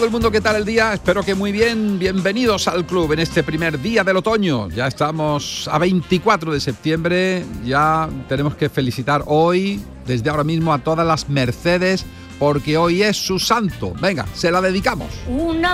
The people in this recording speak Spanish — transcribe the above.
Todo el mundo, ¿qué tal el día? Espero que muy bien. Bienvenidos al club en este primer día del otoño. Ya estamos a 24 de septiembre. Ya tenemos que felicitar hoy, desde ahora mismo, a todas las Mercedes, porque hoy es su santo. Venga, se la dedicamos. Una